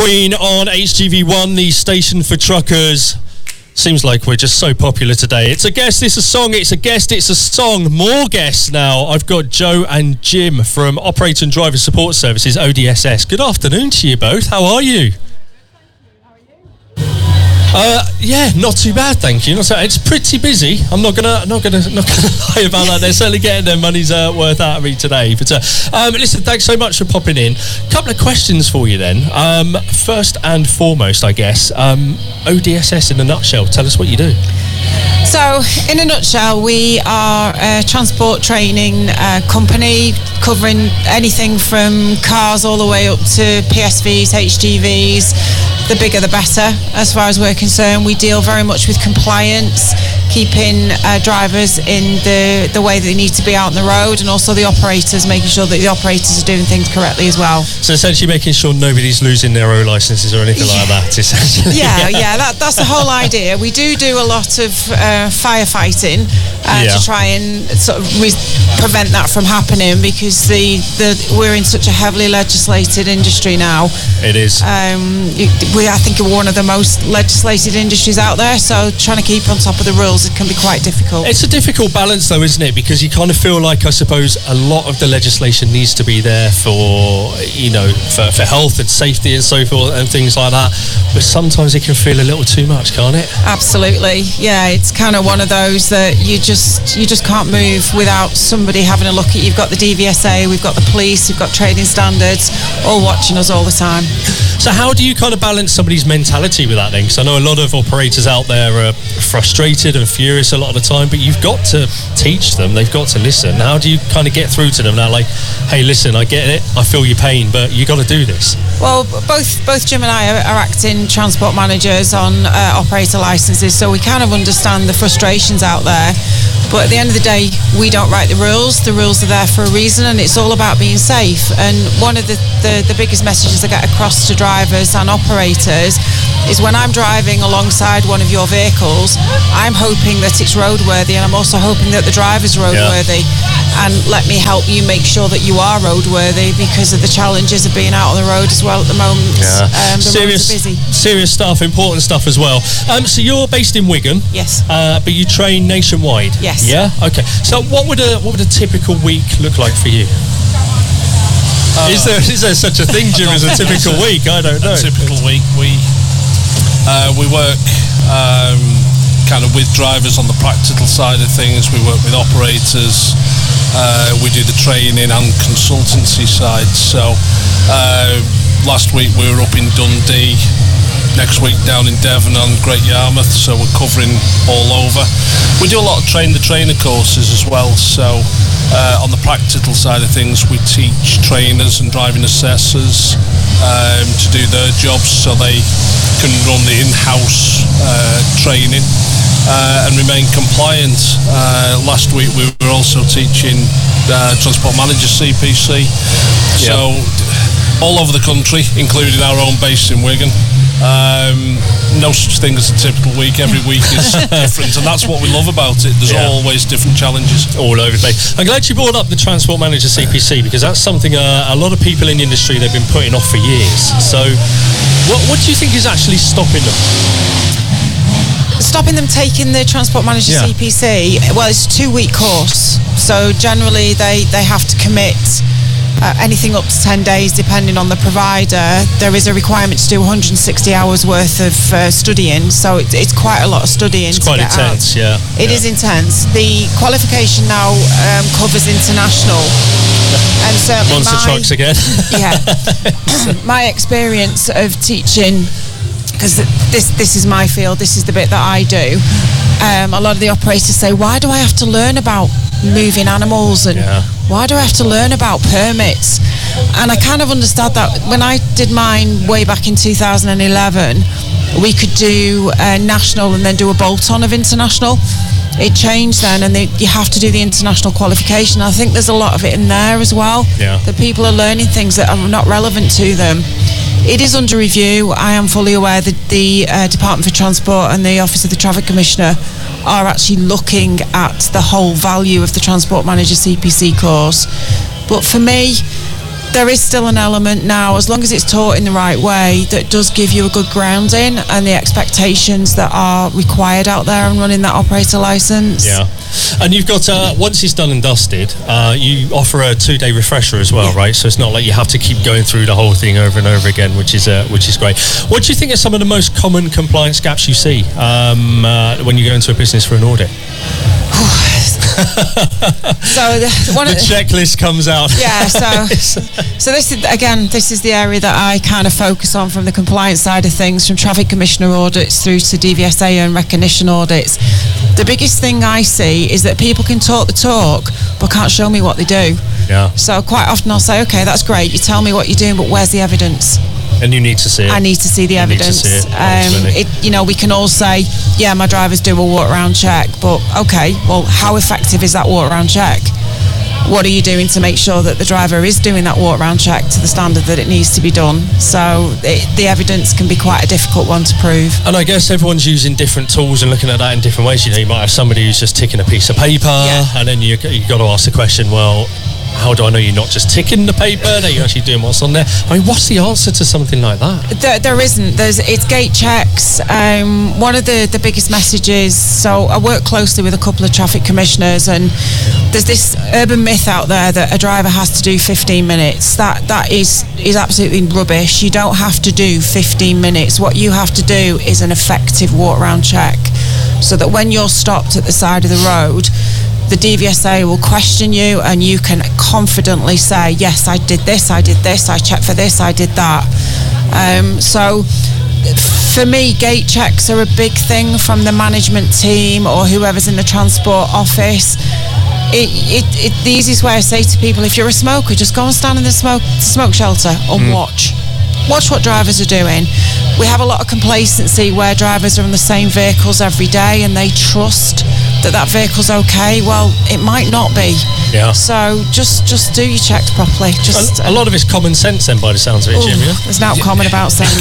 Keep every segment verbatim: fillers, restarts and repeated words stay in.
Queen on H G V one, the station for truckers. Seems like we're just so popular today. It's a guest, it's a song, it's a guest, it's a song. More guests now. I've got Joe and Jim from Operator and Driver Support Services, O D S S. Good afternoon to you both. How are you? Uh, yeah, not too bad, thank you. Not so, it's pretty busy. I'm not gonna, not gonna, not gonna lie about that. They're certainly getting their money's uh, worth out of me today. But uh, um, listen, thanks so much for popping in. Couple of questions for you then. Um, first and foremost, I guess, um, O D S S in a nutshell. Tell us what you do. So, in a nutshell, we are a transport training uh, company covering anything from cars all the way up to P S Vs, H G Vs. The bigger the better, as far as we're concerned. We deal very much with compliance, keeping uh, drivers in the, the way they need to be out on the road, and also the operators, making sure that the operators are doing things correctly as well. So essentially making sure nobody's losing their own licences or anything yeah. like that, essentially. Yeah, yeah, that, that's the whole idea. We do do a lot of uh, firefighting uh, yeah. to try and sort of re- prevent that from happening, because the, the we're in such a heavily legislated industry now. It is. Um, we, I think, are one of the most legislated industries out there, so trying to keep on top of the rules, it can be quite difficult. It's a difficult balance though, isn't it? Because you kind of feel like, I suppose, a lot of the legislation needs to be there for, you know, for, for health and safety and so forth and things like that, but sometimes it can feel a little too much, can't it? Absolutely, yeah. It's kind of one of those that you just you just can't move without somebody having a look at. You've got the D V S A, we've got the police, we've got trading standards, all watching us all the time. So how do you kind of balance somebody's mentality with that then? Because I know a lot of operators out there are frustrated and furious a lot of the time, but you've got to teach them, they've got to listen. How do you kind of get through to them now, like, hey, listen, I get it, I feel your pain, but you got to do this? Well, both both Jim and I are, are acting transport managers on uh, operator licences, so we kind of understand the frustrations out there. But at the end of the day, we don't write the rules. The rules are there for a reason, and it's all about being safe. And one of the, the, the biggest messages I get across to drivers and operators is, when I'm driving alongside one of your vehicles, I'm hoping that it's roadworthy, and I'm also hoping that the driver's roadworthy. Yeah. And let me help you make sure that you are roadworthy, because of the challenges of being out on the road as well at the moment. Yeah. Um, the serious, roads are busy. Serious stuff, important stuff as well. Um, so you're based in Wigan. Yes. Uh, but you train nationwide. Yes. Yeah. Okay. So what would a what would a typical week look like for you? Uh, is there is there such a thing, Jim, as a typical week? I don't know. A typical week, we uh, we work um, kind of with drivers on the practical side of things. We work with operators. Uh, we do the training and consultancy side. So uh, last week we were up in Dundee. Next week down in Devon and Great Yarmouth, so we're covering all over. We do a lot of train the trainer courses as well, so uh, on the practical side of things we teach trainers and driving assessors um, to do their jobs so they can run the in-house uh, training uh, and remain compliant. Uh, last week we were also teaching uh, Transport Manager C P C, yeah. So all over the country, including our own base in Wigan. Um, no such thing as a typical week. Every week is different, and that's what we love about it. There's yeah. always different challenges all over the place. I'm glad you brought up the Transport Manager C P C, because that's something uh, a lot of people in the industry, they've been putting off for years. So what, what do you think is actually stopping them? Stopping them taking the Transport Manager yeah. C P C? Well, it's a two-week course, so generally they, they have to commit Uh, anything up to ten days, depending on the provider. There is a requirement to do one hundred sixty hours worth of uh, studying, so it, it's quite a lot of studying. It's to quite get intense, out. yeah. It yeah. is intense. The qualification now um, covers international, and certainly Monster my, trucks again. Yeah, my experience of teaching, because this this is my field, this is the bit that I do. Um, a lot of the operators say, why do I have to learn about moving animals, and yeah. why do I have to learn about permits? And I kind of understand that. When I did mine way back in two thousand eleven, we could do a national and then do a bolt-on of international. It changed then, and they, you have to do the international qualification. I think there's a lot of it in there as well, yeah. that people are learning things that are not relevant to them. It is under review. I am fully aware that the uh, Department for Transport and the Office of the Traffic Commissioner are actually looking at the whole value of the Transport Manager C P C course. But for me, there is still an element now, as long as it's taught in the right way, that does give you a good grounding and the expectations that are required out there and running that operator license. Yeah. And you've got, uh, once it's done and dusted, uh, you offer a two-day refresher as well, yeah. right? So it's not like you have to keep going through the whole thing over and over again, which is uh, which is great. What do you think are some of the most common compliance gaps you see um, uh, when you go into a business for an audit? So the, one the of the, checklist comes out. Yeah, so so this is, again, this is the area that I kind of focus on from the compliance side of things, from traffic commissioner audits through to D V S A and recognition audits. The biggest thing I see is that people can talk the talk but can't show me what they do. Yeah. So quite often I'll say, okay, that's great, you tell me what you're doing, but where's the evidence? And you need to see it. I need to see the you evidence. Need to see it, um, it, you know, we can all say, yeah, my drivers do a walk around check, but okay, well, how effective is that walk around check? What are you doing to make sure that the driver is doing that walk around check to the standard that it needs to be done? So it, the evidence can be quite a difficult one to prove. And I guess everyone's using different tools and looking at that in different ways. You know, you might have somebody who's just ticking a piece of paper, yeah. and then you you got to ask the question, well, how do I know you're not just ticking the paper, that you're actually doing what's on there? I mean, what's the answer to something like that? There, there isn't. There's it's gate checks. Um, one of the, the biggest messages, so I work closely with a couple of traffic commissioners, and there's this urban myth out there that a driver has to do fifteen minutes. That That is, is absolutely rubbish. You don't have to do fifteen minutes. What you have to do is an effective walk around check, so that when you're stopped at the side of the road, the D V S A will question you and you can confidently say, yes, I did this, I did this, I checked for this, I did that. Um, so for me, gate checks are a big thing from the management team or whoever's in the transport office. It, it, it, the easiest way I say to people, if you're a smoker, just go and stand in the smoke, smoke shelter and mm. watch. Watch what drivers are doing. We have a lot of complacency where drivers are on the same vehicles every day and they trust that that vehicle's okay. Well, it might not be. Yeah. So just just do your checks properly. Just a, a lot of it's common sense then, by the sounds of it, ooh, Jim. Yeah? There's not common about sense.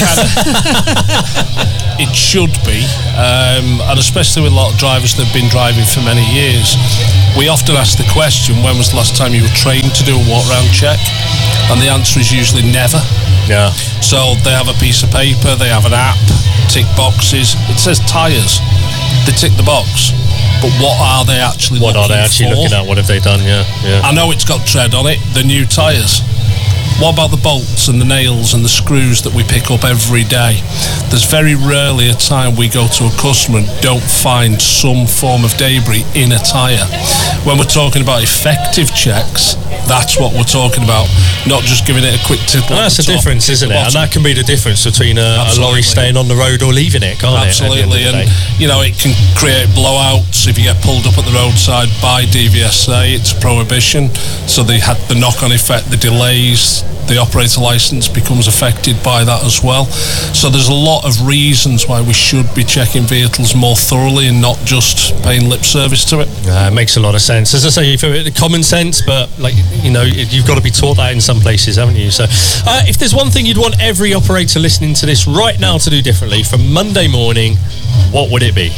It should be, um, and especially with a lot of drivers that have been driving for many years. We often ask the question, when was the last time you were trained to do a walk-round check? And the answer is usually never. Yeah. So they have a piece of paper, they have an app, tick boxes. It says tyres. They tick the box. But what are they actually what looking are they actually for? looking at? What have they done? Yeah, yeah. I know it's got tread on it, the new tyres. What about the bolts and the nails and the screws that we pick up every day? There's very rarely a time we go to a customer and don't find some form of debris in a tyre. When we're talking about effective checks, that's what we're talking about, not just giving it a quick tittle. Well, that's the, the difference, isn't it? And that can be the difference between a, a lorry staying on the road or leaving it, can't Absolutely. it? Absolutely, and you know, it can create blowouts if you get pulled up at the roadside by D V S A. It's a prohibition, so they had the knock-on effect, the delays. The operator license becomes affected by that as well. So there's a lot of reasons why we should be checking vehicles more thoroughly and not just paying lip service to it. Uh, it makes a lot of sense. As I say, you've common sense, but like you know, you've got to be taught that in some places, haven't you? So uh, if there's one thing you'd want every operator listening to this right now to do differently from Monday morning, what would it be?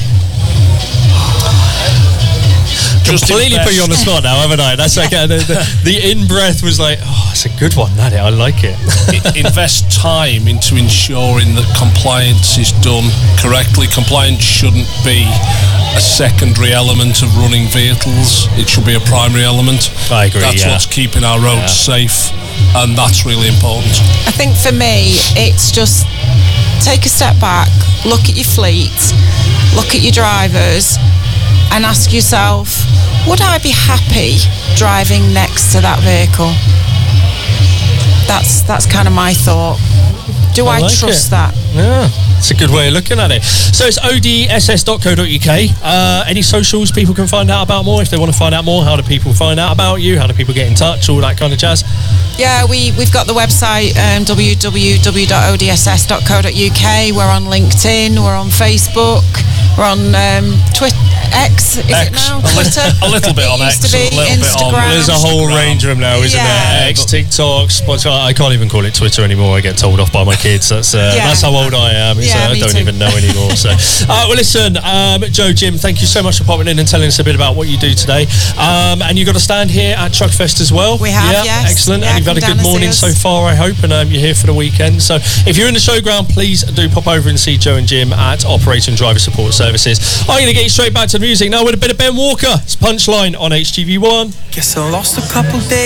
Just completely invest. Put you on the spot now, haven't I? That's like uh, the, the, the in-breath was like, oh, it's a good one, that I like it. Invest time into ensuring that compliance is done correctly. Compliance shouldn't be a secondary element of running vehicles. It should be a primary element. I agree, That's yeah. what's keeping our roads yeah. safe, and that's really important. I think for me, it's just take a step back, look at your fleet, look at your drivers, and ask yourself, would I be happy driving next to that vehicle? That's that's kind of my thought. Do I, I like trust it. that? Yeah, it's a good way of looking at it. So it's O D S S dot co dot U K. Uh, any socials people can find out about more? If they want to find out more, how do people find out about you? How do people get in touch? All that kind of jazz. Yeah, we, we've got the website, um, w w w dot o d s s dot co dot u k. We're on LinkedIn, we're on Facebook. We're on um, Twitter. X, is X. it now? A, li- Twitter? a little bit It on used X, to be a little bit on. Instagram. There's a whole Instagram. range of them now, isn't Yeah. there? X, TikTok, Spotify. I can't even call it Twitter anymore. I get told off by my kids. That's uh, Yeah. that's how old I am. It's, Yeah, uh, I me don't too. even know anymore. So, uh, well, listen, um, Joe, Jim, thank you so much for popping in and telling us a bit about what you do today. Um, and you got a stand here at Truckfest as well. We have, yeah, yes. excellent. Yeah, and you've had a come good down and see morning us. so far, I hope, and um, you're here for the weekend. So, if you're in the showground, please do pop over and see Joe and Jim at Operator and Driver Support Services. I'm going to get you straight back to the music now with a bit of Ben Walker. It's Punchline on H G V one. Guess I lost a couple days.